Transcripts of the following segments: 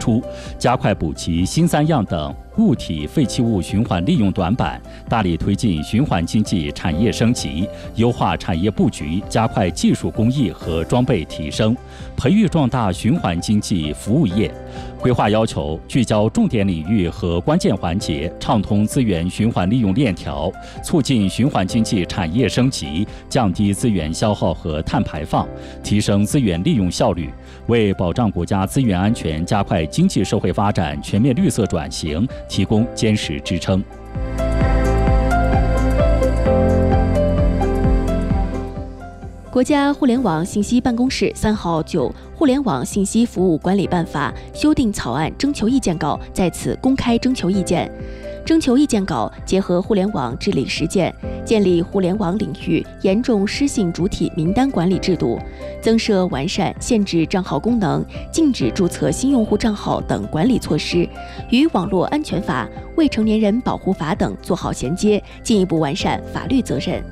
出，加快补齐新三样等固体废弃物循环利用短板，大力推进循环经济产业升级，优化产业布局，加快技术工艺和装备提升，培育壮大循环经济服务业。规划要求聚焦重点领域和关键环节，畅通资源循环利用链条，促进循环经济产业升级，降低资源消耗和碳排放，提升资源利用效率，为保障国家资源安全、加快经济社会发展全面绿色转型提供坚实支撑。 国家互联网信息办公室3号就《互联网信息服务管理办法》修订草案征求意见稿在此公开征求意见。征求意见稿结合互联网治理实践，建立互联网领域严重失信主体名单管理制度，增设完善限制账号功能、禁止注册新用户账号等管理措施，与网络安全法、未成年人保护法等做好衔接，进一步完善法律责任。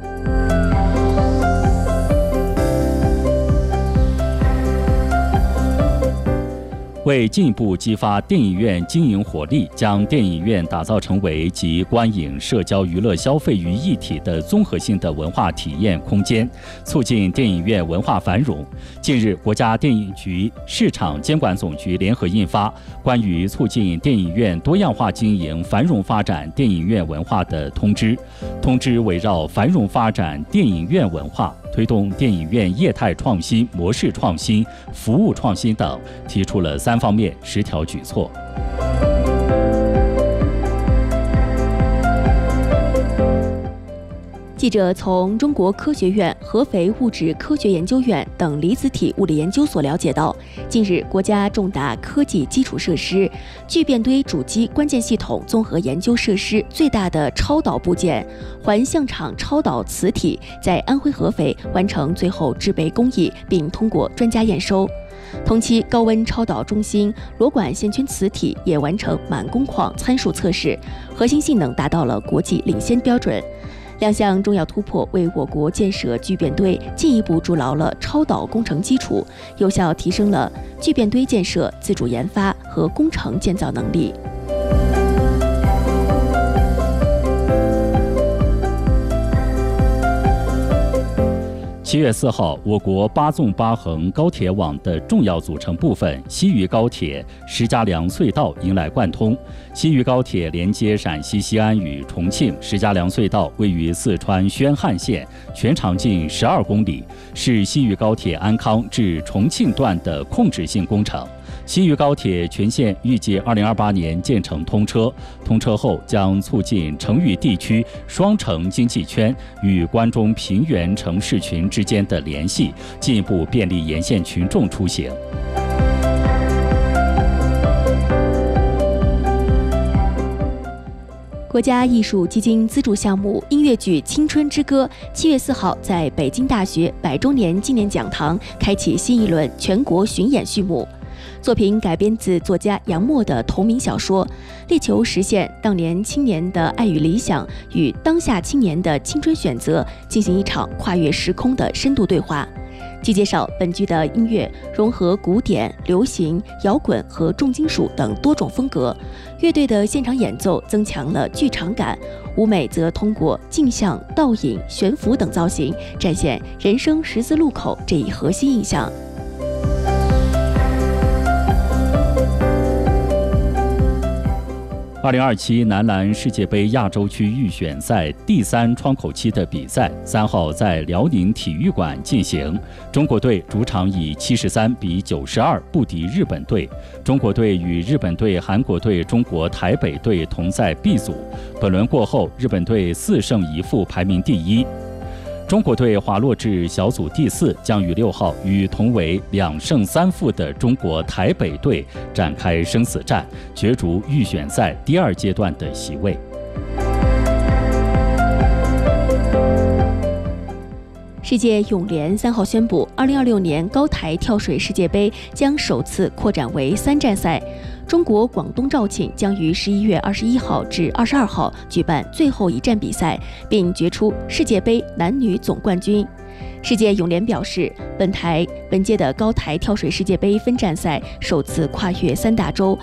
为进一步激发电影院经营活力，将电影院打造成为集观影、社交、娱乐、消费于一体的综合性的文化体验空间，促进电影院文化繁荣。近日，国家电影局、市场监管总局联合印发《关于促进电影院多样化经营、繁荣发展电影院文化的通知》。通知围绕繁荣发展电影院文化，推动电影院业态创新、模式创新、服务创新等，提出了3方面10条举措。 记者从中国科学院合肥物质科学研究院等离子体物理研究所了解到，近日国家重大科技基础设施聚变堆主机关键系统综合研究设施最大的超导部件环相场超导磁体在安徽合肥完成最后制备工艺，并通过专家验收。同期高温超导中心螺管线圈磁体也完成满工况参数测试，核心性能达到了国际领先标准。2项重要突破为我国建设聚变堆进一步筑牢了超导工程基础，有效提升了聚变堆建设自主研发和工程建造能力。 7月4号，我国8纵8横高铁网的重要组成部分西渝高铁石家梁隧道迎来贯通。西渝高铁连接陕西西安与重庆，石家梁隧道位于四川宣汉县，全长近12公里，是西渝高铁安康至重庆段的控制性工程。西渝高铁全线预计2028年建成通车，通车后将促进成渝地区双城经济圈与关中平原城市群之间的联系，进一步便利沿线群众出行。 国家艺术基金资助项目音乐剧《青春之歌》7月4号在北京大学100周年纪念讲堂开启新一轮全国巡演序幕。作品改编自作家杨沫的同名小说，力求实现当年青年的爱与理想与当下青年的青春选择，进行一场跨越时空的深度对话。据介绍，本剧的音乐融合古典、流行、摇滚和重金属等多种风格，乐队的现场演奏增强了剧场感，舞美则通过镜像、倒影、悬浮等造型，展现人生十字路口这一核心印象。 2027男篮世界杯亚洲区预选赛第3窗口期的比赛3号在辽宁体育馆进行，中国队主场以73比92不敌日本队。中国队与日本队、韩国队、中国台北队同在 B 组。本轮过后，日本队4胜1负排名第1。中国队滑落至小组第4，将于6号与同为2胜3负的中国台北队展开生死战，角逐预选赛第2阶段的席位。 世界泳联3号宣布，2026年高台跳水世界杯将首次扩展为3站赛。中国广东肇庆将于11月21号至22号举办最后一站比赛，并决出世界杯男女总冠军。世界泳联表示，本届的高台跳水世界杯分站赛首次跨越3大洲，